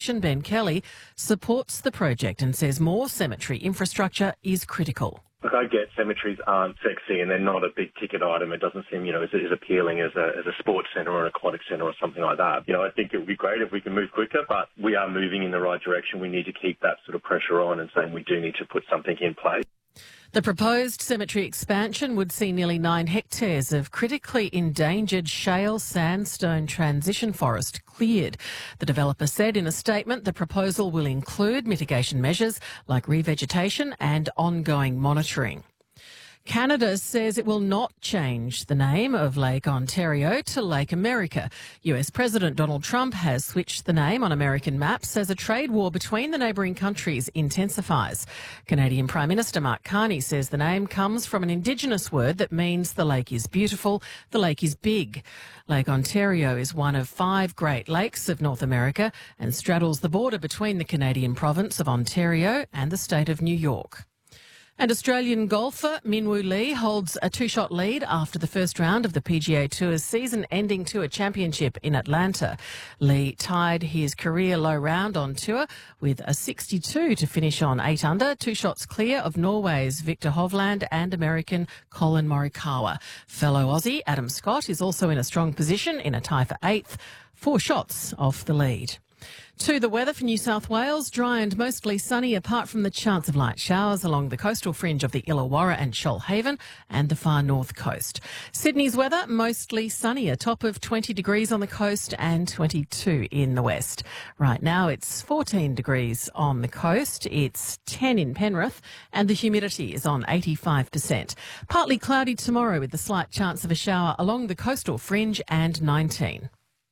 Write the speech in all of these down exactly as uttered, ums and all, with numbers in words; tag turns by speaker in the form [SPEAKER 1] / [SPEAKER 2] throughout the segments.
[SPEAKER 1] Action, Ben Kelly, supports the project and says more cemetery infrastructure is critical.
[SPEAKER 2] Look, I get cemeteries aren't sexy and they're not a big ticket item. It doesn't seem, you know, as, as appealing as a, as a sports centre or an aquatic centre or something like that. You know, I think it would be great if we can move quicker, but we are moving in the right direction. We need to keep that sort of pressure on and saying we do need to put something in place.
[SPEAKER 1] The proposed cemetery expansion would see nearly nine hectares of critically endangered shale sandstone transition forest cleared. The developer said in a statement the proposal will include mitigation measures like revegetation and ongoing monitoring. Canada says it will not change the name of Lake Ontario to Lake America. U S President Donald Trump has switched the name on American maps as a trade war between the neighbouring countries intensifies. Canadian Prime Minister Mark Carney says the name comes from an Indigenous word that means the lake is beautiful, the lake is big. Lake Ontario is one of five Great Lakes of North America and straddles the border between the Canadian province of Ontario and the state of New York. And Australian golfer Minwoo Lee holds a two-shot lead after the first round of the P G A Tour's season-ending Tour Championship in Atlanta. Lee tied his career low round on tour with a sixty-two to finish on eight under, two shots clear of Norway's Victor Hovland and American Colin Morikawa. Fellow Aussie Adam Scott is also in a strong position in a tie for eighth, four shots off the lead. To the weather for New South Wales, dry and mostly sunny apart from the chance of light showers along the coastal fringe of the Illawarra and Shoalhaven and the far north coast. Sydney's weather, mostly sunny, a top of twenty degrees on the coast and twenty-two in the west. Right now it's fourteen degrees on the coast, it's ten in Penrith and the humidity is on eighty-five percent. Partly cloudy tomorrow with the slight chance of a shower along the coastal fringe and nineteen.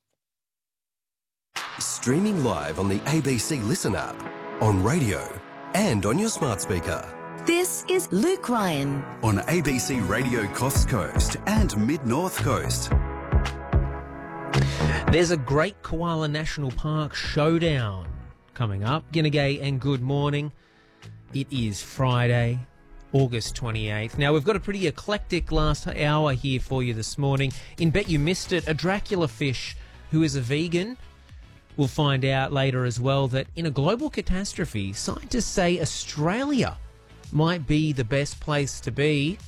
[SPEAKER 3] Streaming live on the A B C Listen app, on radio and on your smart speaker.
[SPEAKER 4] This is Luke Ryan
[SPEAKER 5] on A B C Radio Coast Coast and Mid-North Coast.
[SPEAKER 6] There's a Great Koala National Park showdown coming up. Ginnegay and good morning. It is Friday, August twenty-eighth. Now, we've got a pretty eclectic last hour here for you this morning. In Bet You Missed It, a Dracula fish who is a vegan. We'll find out later as well that in a global catastrophe, scientists say Australia might be the best place to be.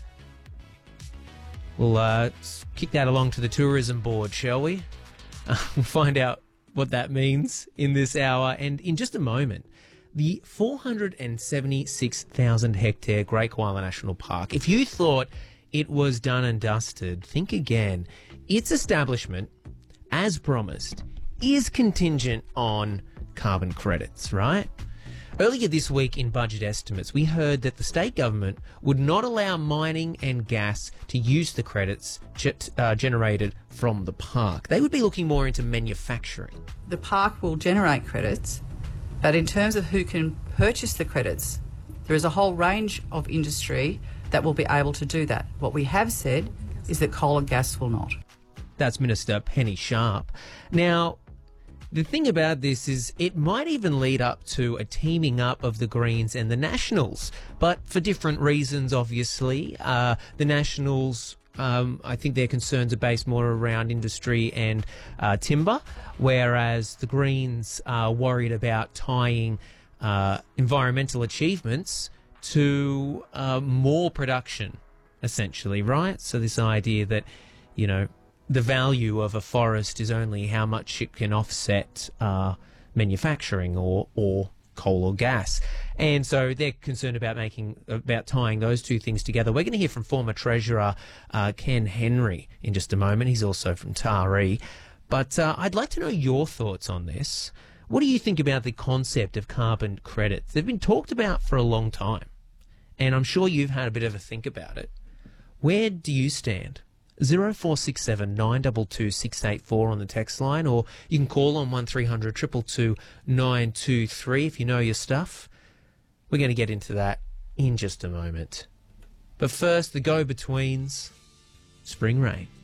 [SPEAKER 6] We'll uh, kick that along to the tourism board, shall we? Uh, we'll find out what that means in this hour. And in just a moment, the four hundred seventy-six thousand hectare Great Koala National Park. If you thought it was done and dusted, think again. Its establishment, as promised, is contingent on carbon credits, right? Earlier this week in budget estimates, we heard that the state government would not allow mining and gas to use the credits ge- uh, generated from the park. They would be looking more into manufacturing.
[SPEAKER 7] The park will generate credits, but in terms of who can purchase the credits, there is a whole range of industry that will be able to do that. What we have said is that coal and gas will not.
[SPEAKER 6] That's Minister Penny Sharp. Now, the thing about this is it might even lead up to a teaming up of the Greens and the Nationals, but for different reasons, obviously. Uh, the Nationals, um, I think their concerns are based more around industry and uh, timber, whereas the Greens are worried about tying uh, environmental achievements to uh, more production, essentially, right? So this idea that, you know, the value of a forest is only how much it can offset uh, manufacturing or, or coal or gas. And so they're concerned about making about tying those two things together. We're going to hear from former Treasurer uh, Ken Henry in just a moment. He's also from Taree. But uh, I'd like to know your thoughts on this. What do you think about the concept of carbon credits? They've been talked about for a long time, and I'm sure you've had a bit of a think about it. Where do you stand? zero four six seven nine two two six eight four on the text line, or you can call on one three hundred two two two nine two three if you know your stuff. We're going to get into that in just a moment. But first, the Go-Betweens, Spring Rain.